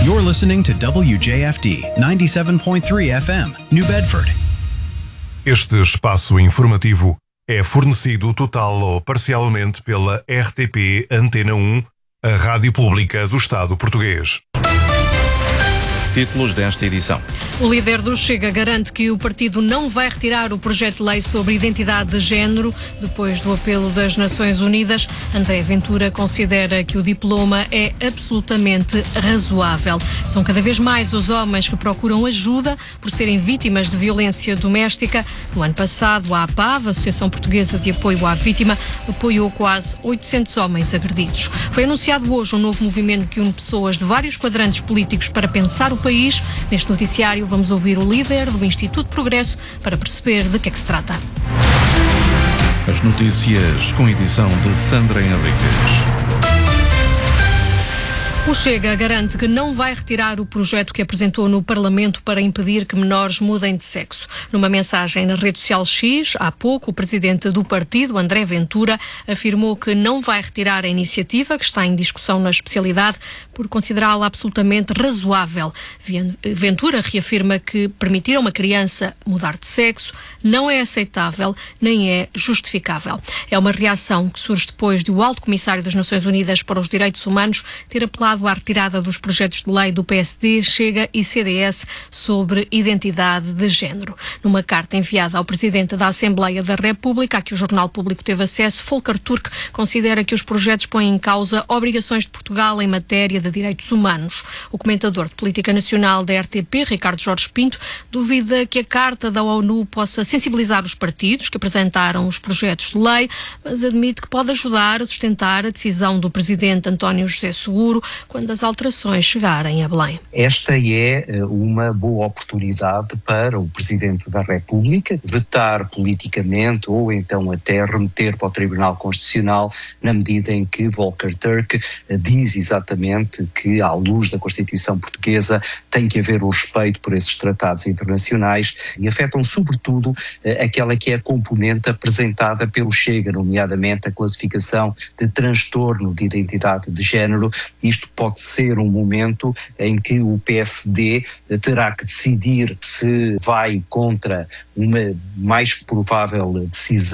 You're listening to WJFD 97.3 FM, New Bedford. Este espaço informativo é fornecido total ou parcialmente pela RTP Antena 1, a rádio pública do Estado português. Títulos desta edição. O líder do Chega garante que o partido não vai retirar o projeto de lei sobre identidade de género depois do apelo das Nações Unidas. André Ventura considera que o diploma é absolutamente razoável. São cada vez mais os homens que procuram ajuda por serem vítimas de violência doméstica. No ano passado, a APAV, a Associação Portuguesa de Apoio à Vítima, apoiou quase 800 homens agredidos. Foi anunciado hoje um novo movimento que une pessoas de vários quadrantes políticos para pensar o país. Neste noticiário vamos ouvir o líder do Instituto Progresso para perceber de que é que se trata. As notícias com edição de Sandra Henriques. O Chega garante que não vai retirar o projeto que apresentou no Parlamento para impedir que menores mudem de sexo. Numa mensagem na rede social X, há pouco, o presidente do partido, André Ventura, afirmou que não vai retirar a iniciativa que está em discussão na especialidade por considerá-la absolutamente razoável. Ventura reafirma que permitir a uma criança mudar de sexo não é aceitável nem é justificável. É uma reação que surge depois de o Alto Comissário das Nações Unidas para os Direitos Humanos ter apelado à retirada dos projetos de lei do PSD, Chega e CDS sobre identidade de género. Numa carta enviada ao Presidente da Assembleia da República, a que o Jornal Público teve acesso, Volker Turk considera que os projetos põem em causa obrigações de Portugal em matéria de direitos humanos. O comentador de política nacional da RTP, Ricardo Jorge Pinto, duvida que a Carta da ONU possa sensibilizar os partidos que apresentaram os projetos de lei, mas admite que pode ajudar a sustentar a decisão do Presidente António José Seguro quando as alterações chegarem a Belém. Esta é uma boa oportunidade para o Presidente da República vetar politicamente ou então até remeter para o Tribunal Constitucional na medida em que Volker Turk diz exatamente que, à luz da Constituição Portuguesa, tem que haver o respeito por esses tratados internacionais e afetam sobretudo aquela que é a componente apresentada pelo Chega, nomeadamente a classificação de transtorno de identidade de género. Isto pode ser um momento em que o PSD terá que decidir se vai contra uma mais provável decisão